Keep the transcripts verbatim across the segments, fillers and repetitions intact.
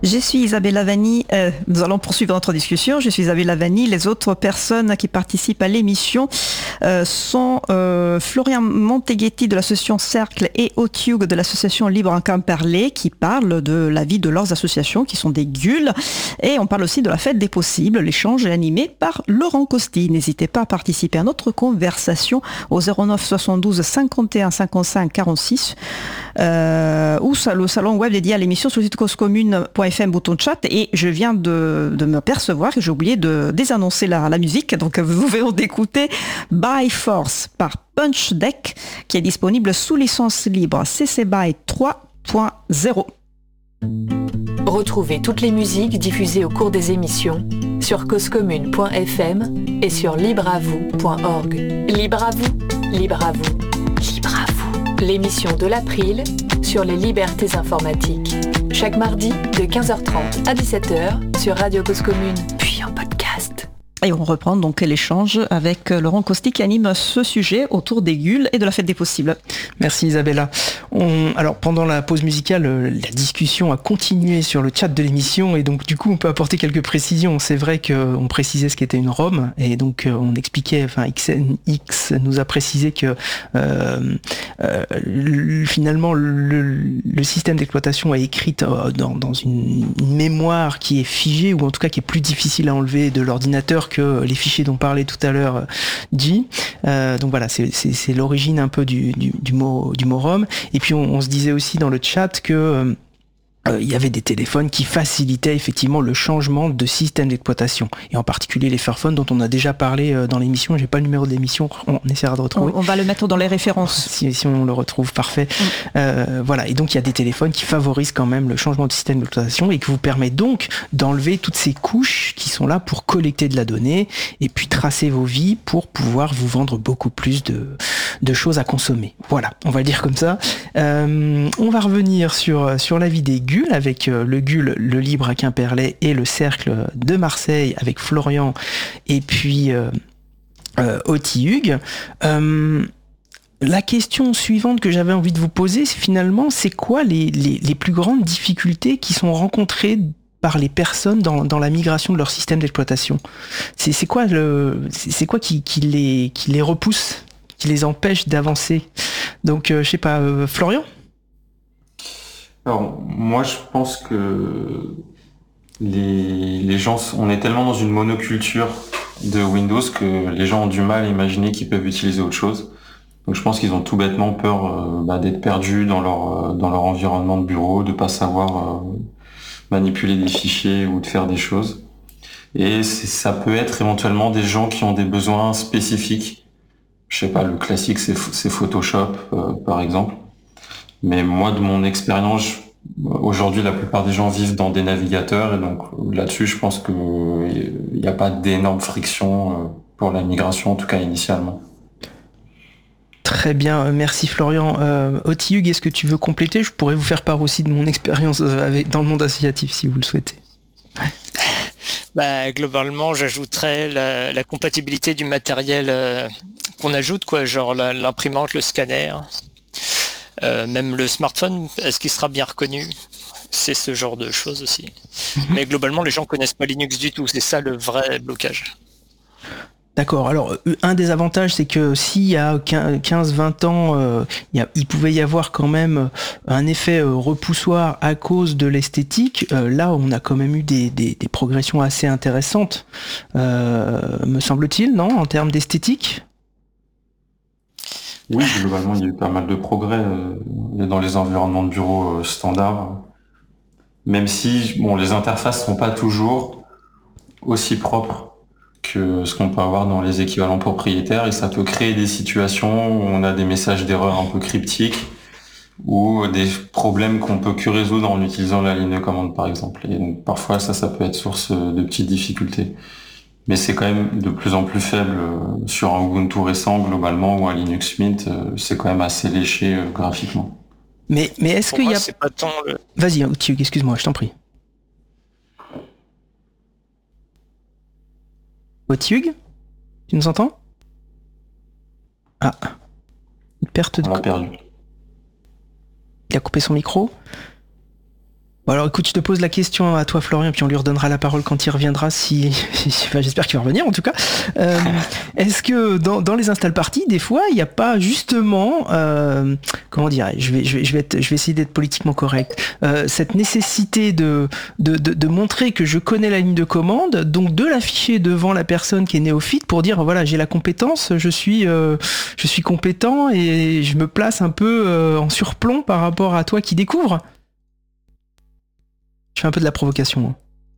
Je suis Isabelle Lavani, euh, nous allons poursuivre notre discussion. Je suis Isabelle Lavani. Les autres personnes qui participent à l'émission euh, sont euh, Florian Monteghetti de l'association Cercle et Otiug de l'association Libre en Quimperlé qui parlent de la vie de leurs associations qui sont des G U L. Et on parle aussi de la fête des possibles. L'échange est animé par Laurent Costi. N'hésitez pas à participer à notre conversation au zéro neuf soixante-douze cinquante et un cinquante-cinq quarante-six euh, ou le salon web dédié à l'émission sur le site causecommune point f m bouton chat. Et je viens de, de me percevoir que j'ai oublié de désannoncer la, la musique. Donc vous venez d'écouter By Force par Punch Deck qui est disponible sous licence libre C C B Y trois point zéro. Retrouvez toutes les musiques diffusées au cours des émissions sur causecommune point f m et sur libre à vous point org. Libre à vous, libre à vous, libre à vous. L'émission de l'April sur les libertés informatiques. Chaque mardi de quinze heures trente à dix-sept heures sur Radio Cause Commune, puis en podcast. Et on reprend donc l'échange avec Laurent Costi qui anime ce sujet autour des G U L et de la fête des possibles. Merci Isabella. On, alors pendant la pause musicale, la discussion a continué sur le chat de l'émission et donc du coup on peut apporter quelques précisions. C'est vrai qu'on précisait ce qu'était une ROM et donc on expliquait, enfin X N X nous a précisé que euh, euh, finalement le, le système d'exploitation est écrit dans, dans une, une mémoire qui est figée ou en tout cas qui est plus difficile à enlever de l'ordinateur que les fichiers dont parlait tout à l'heure G. Euh, donc voilà, c'est, c'est, c'est l'origine un peu du, du, du mot du mot ROM. Et puis on, on se disait aussi dans le chat que euh, Euh, il y avait des téléphones qui facilitaient effectivement le changement de système d'exploitation et en particulier les Fairphone dont on a déjà parlé euh, dans l'émission. J'ai pas le numéro de l'émission, on essaiera de retrouver. On, on va le mettre dans les références. Si, si on le retrouve, parfait. Mm. Euh, voilà, et donc il y a des téléphones qui favorisent quand même le changement de système d'exploitation et qui vous permet donc d'enlever toutes ces couches qui sont là pour collecter de la donnée et puis tracer vos vies pour pouvoir vous vendre beaucoup plus de, de choses à consommer. Voilà, on va le dire comme ça. Euh, on va revenir sur, sur la vie des G U L avec le G U L, le Libre à Quimperlé et le Cercle de Marseille avec Florian et puis euh, euh, Otiug. Euh, la question suivante que j'avais envie de vous poser, c'est finalement, c'est quoi les, les, les plus grandes difficultés qui sont rencontrées par les personnes dans, dans la migration de leur système d'exploitation? C'est, c'est quoi, le, c'est, c'est quoi qui, qui, les, qui les repousse, qui les empêche d'avancer? Donc, euh, je sais pas, euh, Florian? Alors, moi, je pense que les, les gens, on est tellement dans une monoculture de Windows que les gens ont du mal à imaginer qu'ils peuvent utiliser autre chose. Donc, je pense qu'ils ont tout bêtement peur euh, bah, d'être perdus dans leur dans leur environnement de bureau, de pas savoir euh, manipuler des fichiers ou de faire des choses. Et c'est, ça peut être éventuellement des gens qui ont des besoins spécifiques. Je sais pas, le classique, c'est, c'est Photoshop, euh, par exemple. Mais moi, de mon expérience, aujourd'hui, la plupart des gens vivent dans des navigateurs et donc là-dessus, je pense qu'il n'y a pas d'énorme friction pour la migration, en tout cas initialement. Très bien, merci Florian. Euh, Otiug, est-ce que tu veux compléter? Je pourrais vous faire part aussi de mon expérience avec, dans le monde associatif si vous le souhaitez. Bah, globalement, j'ajouterais la, la compatibilité du matériel euh, qu'on ajoute, quoi, genre la, l'imprimante, le scanner. Euh, même le smartphone, est-ce qu'il sera bien reconnu? C'est ce genre de choses aussi. Mm-hmm. Mais globalement, les gens connaissent pas Linux du tout. C'est ça le vrai blocage. D'accord. Alors, un des avantages, c'est que s'il y a quinze vingt ans, euh, il, y a, il pouvait y avoir quand même un effet euh, repoussoir à cause de l'esthétique. Euh, là, on a quand même eu des, des, des progressions assez intéressantes, euh, me semble-t-il, non, en termes d'esthétique? Oui, globalement, il y a eu pas mal de progrès euh, dans les environnements de bureau euh, standards. Même si, bon, les interfaces sont pas toujours aussi propres que ce qu'on peut avoir dans les équivalents propriétaires et ça peut créer des situations où on a des messages d'erreur un peu cryptiques ou des problèmes qu'on peut que résoudre en utilisant la ligne de commande, par exemple. Et donc, parfois, ça, ça peut être source de petites difficultés. Mais c'est quand même de plus en plus faible sur un Ubuntu récent, globalement, ou un Linux Mint, c'est quand même assez léché euh, graphiquement. Mais, mais est-ce qu'il y a... C'est pas tant le... Vas-y, Otiug, excuse-moi, je t'en prie. Otiug, tu nous entends? Ah, une perte de... On l'a perdu. Il a coupé son micro. Bon alors écoute, je te pose la question à toi Florian, puis on lui redonnera la parole quand il reviendra, si, si enfin, j'espère qu'il va revenir en tout cas. Euh, est-ce que dans, dans les install parties, des fois, il n'y a pas justement, euh, comment dirais-je, je vais, je vais, je vais, être, je vais essayer d'être politiquement correct, euh, cette nécessité de, de, de, de montrer que je connais la ligne de commande, donc de l'afficher devant la personne qui est néophyte pour dire voilà, j'ai la compétence, je suis, euh, je suis compétent et je me place un peu euh, en surplomb par rapport à toi qui découvre. Je fais un peu de la provocation.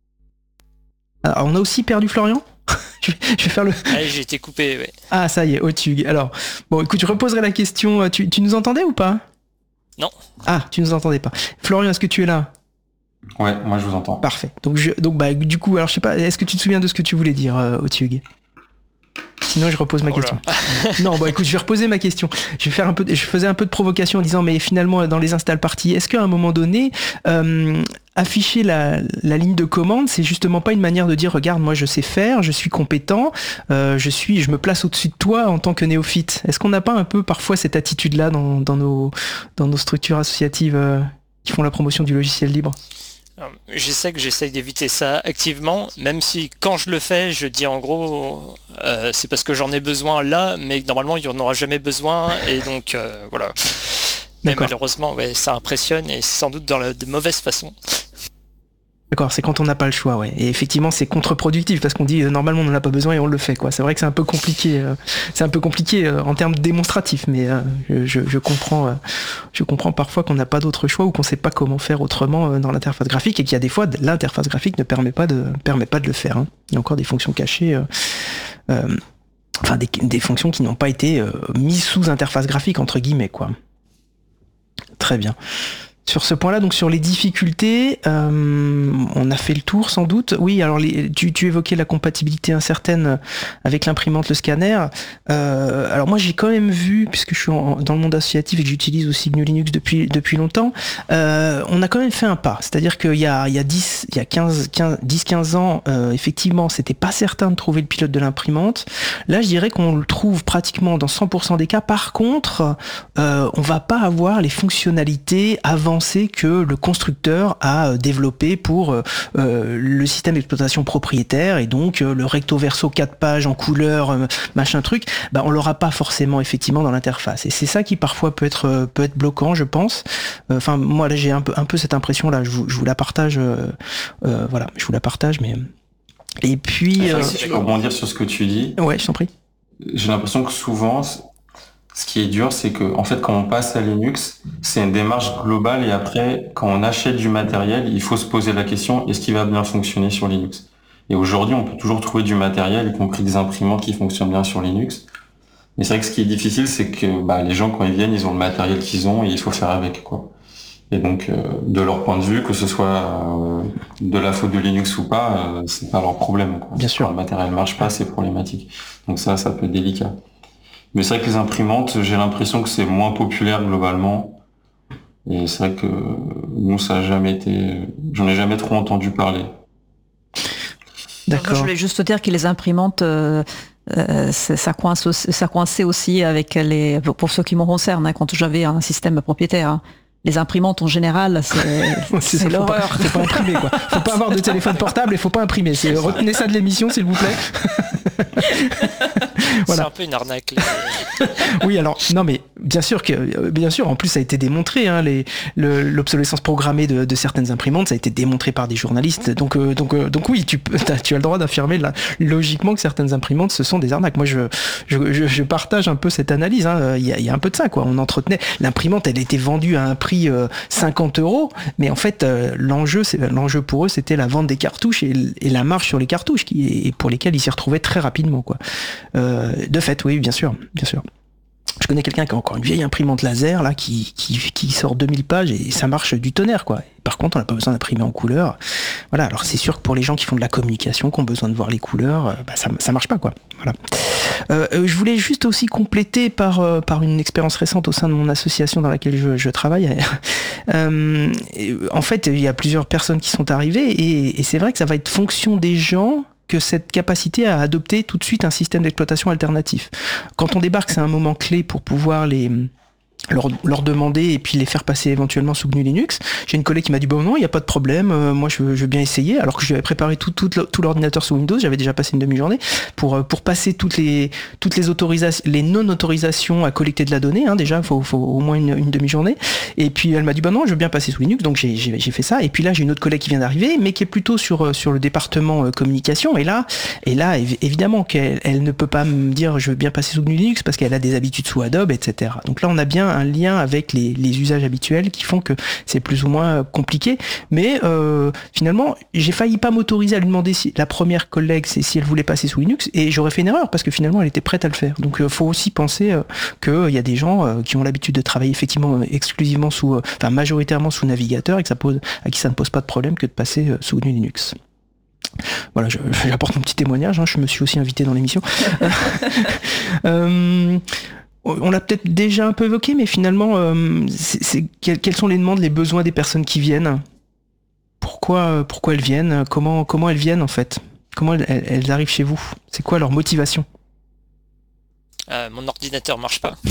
Alors, on a aussi perdu Florian. je, vais, je vais faire le... Ah, j'ai été coupé, ouais. Ah, ça y est, Otug. Alors, bon, écoute, je reposerai la question. Tu, tu nous entendais ou pas ? Non. Ah, tu nous entendais pas. Florian, est-ce que tu es là ? Ouais, moi je vous entends. Parfait. Donc, je, donc bah, du coup, alors je sais pas, est-ce que tu te souviens de ce que tu voulais dire, euh, Otug ? Sinon, je repose ma Oh question. Non, bon, écoute, je vais reposer ma question. Je vais faire un peu, de, je faisais un peu de provocation en disant, mais finalement, dans les install parties, est-ce qu'à un moment donné, euh, afficher la, la ligne de commande, c'est justement pas une manière de dire, regarde, moi, je sais faire, je suis compétent, euh, je suis, je me place au-dessus de toi en tant que néophyte. Est-ce qu'on n'a pas un peu parfois cette attitude-là dans, dans nos, dans nos structures associatives euh, qui font la promotion du logiciel libre ? Je sais que j'essaye d'éviter ça activement, même si quand je le fais, je dis en gros, euh, c'est parce que j'en ai besoin là, mais normalement il n'y en aura jamais besoin, et donc euh, voilà. Mais D'accord. malheureusement, ouais, ça impressionne, et c'est sans doute dans la de mauvaise façon. D'accord, c'est quand on n'a pas le choix, ouais. Et effectivement, c'est contre-productif parce qu'on dit euh, normalement on n'en a pas besoin et on le fait, quoi. C'est vrai que c'est un peu compliqué, euh, c'est un peu compliqué euh, en termes démonstratifs, mais euh, je, je comprends, euh, je comprends parfois qu'on n'a pas d'autre choix ou qu'on sait pas comment faire autrement euh, dans l'interface graphique et qu'il y a des fois l'interface graphique ne permet pas de permet pas de le faire. Hein. Il y a encore des fonctions cachées. Euh, euh, Enfin, des, des fonctions qui n'ont pas été euh, mises sous interface graphique entre guillemets, quoi. Très bien. Sur ce point-là, donc sur les difficultés, euh, on a fait le tour sans doute. Oui, alors les, tu, tu évoquais la compatibilité incertaine avec l'imprimante, le scanner. Euh, alors moi j'ai quand même vu, puisque je suis en, dans le monde associatif et que j'utilise aussi G N U Linux depuis depuis longtemps, euh, on a quand même fait un pas. C'est-à-dire qu'il y a il y a dix, il y a quinze, quinze, dix, quinze ans, euh, effectivement, c'était pas certain de trouver le pilote de l'imprimante. Là, je dirais qu'on le trouve pratiquement dans cent pour cent des cas. Par contre, euh, on va pas avoir les fonctionnalités avant que le constructeur a développé pour euh, le système d'exploitation propriétaire et donc euh, le recto verso quatre pages en couleur euh, machin truc, bah on l'aura pas forcément effectivement dans l'interface et c'est ça qui parfois peut être euh, peut être bloquant, je pense. Enfin euh, moi là j'ai un peu un peu cette impression là, je vous, je vous la partage, euh, euh, voilà, je vous la partage, mais et puis euh, euh... si je peux rebondir sur ce que tu dis. Ouais, je t'en prie. J'ai l'impression que souvent ce qui est dur, c'est que, en fait, quand on passe à Linux, c'est une démarche globale et après, quand on achète du matériel, il faut se poser la question, est-ce qu'il va bien fonctionner sur Linux? Et aujourd'hui, on peut toujours trouver du matériel, y compris des imprimantes qui fonctionnent bien sur Linux. Mais c'est vrai que ce qui est difficile, c'est que, bah, les gens, quand ils viennent, ils ont le matériel qu'ils ont et il faut faire avec, quoi. Et donc, euh, de leur point de vue, que ce soit euh, de la faute de Linux ou pas, euh, c'est pas leur problème, quoi. Bien sûr. Quand le matériel marche pas, c'est problématique. Donc ça, ça peut être délicat. Mais c'est vrai que les imprimantes, j'ai l'impression que c'est moins populaire globalement. Et c'est vrai que nous, ça a jamais été... J'en ai jamais trop entendu parler. D'accord. Moi, je voulais juste dire que les imprimantes, euh, euh, ça, coince aussi, ça coinçait aussi avec les... Pour ceux qui me concernent, hein, quand j'avais un système propriétaire, hein. Les imprimantes en général, c'est, c'est, c'est l'horreur. Faut pas, faut pas imprimer, quoi. Faut pas avoir de téléphone portable et faut pas imprimer. C'est, retenez ça de l'émission, s'il vous plaît. Voilà. C'est un peu une arnaque. Là. Oui, alors non, mais bien sûr que, bien sûr, en plus ça a été démontré. Hein, les, le, l'obsolescence programmée de, de certaines imprimantes, ça a été démontré par des journalistes. Donc, euh, donc, euh, donc oui, tu, tu as le droit d'affirmer là, logiquement que certaines imprimantes, ce sont des arnaques. Moi, je, je, je, je partage un peu cette analyse. Hein. Il y a, il y a un peu de ça, quoi. On entretenait l'imprimante, elle était vendue à un prix cinquante euros, mais en fait euh, l'enjeu, c'est, l'enjeu pour eux c'était la vente des cartouches et, et la marge sur les cartouches qui, et pour lesquelles ils s'y retrouvaient très rapidement, quoi. Euh, de fait, oui, bien sûr, bien sûr. Je connais quelqu'un qui a encore une vieille imprimante laser là qui, qui, qui sort deux mille pages et ça marche du tonnerre, quoi. Par contre, on n'a pas besoin d'imprimer en couleur. Voilà, alors c'est sûr que pour les gens qui font de la communication, qui ont besoin de voir les couleurs, bah, ça, ça marche pas, quoi. Voilà. Euh, je voulais juste aussi compléter par, euh, par une expérience récente au sein de mon association dans laquelle je, je travaille. euh, en fait, il y a plusieurs personnes qui sont arrivées et, et c'est vrai que ça va être fonction des gens que cette capacité à adopter tout de suite un système d'exploitation alternatif. Quand on débarque, c'est un moment clé pour pouvoir les... Leur, leur demander et puis les faire passer éventuellement sous G N U Linux. J'ai une collègue qui m'a dit bon non, il n'y a pas de problème, euh, moi je veux, je veux bien essayer, alors que je lui avais préparé tout, tout, tout l'ordinateur sous Windows, j'avais déjà passé une demi-journée pour, pour passer toutes les, toutes les autorisations, les non-autorisations à collecter de la donnée, hein, déjà il faut, faut au moins une, une demi-journée, et puis elle m'a dit bah non, je veux bien passer sous Linux, donc j'ai, j'ai, j'ai fait ça, et puis là j'ai une autre collègue qui vient d'arriver, mais qui est plutôt sur, sur le département euh, communication, et là, et là év- évidemment qu'elle elle ne peut pas me dire je veux bien passer sous G N U Linux parce qu'elle a des habitudes sous Adobe, et cetera. Donc là on a bien un lien avec les, les usages habituels qui font que c'est plus ou moins compliqué. Mais euh, finalement, j'ai failli pas m'autoriser à lui demander si la première collègue, c'est si elle voulait passer sous Linux, et j'aurais fait une erreur parce que finalement, elle était prête à le faire. Donc, il euh, faut aussi penser euh, qu'il y a des gens euh, qui ont l'habitude de travailler effectivement euh, exclusivement sous, euh, enfin majoritairement sous navigateur, et que ça pose, à qui ça ne pose pas de problème que de passer euh, sous G N U Linux. Voilà, je, j'apporte mon petit témoignage. Hein, je me suis aussi invité dans l'émission. euh, On l'a peut-être déjà un peu évoqué, mais finalement, euh, c'est, c'est, quelles sont les demandes, les besoins des personnes qui viennent ? Pourquoi, pourquoi elles viennent ? Comment, comment elles viennent en fait ? Comment elles, elles arrivent chez vous ? C'est quoi leur motivation ? Euh, mon ordinateur marche pas.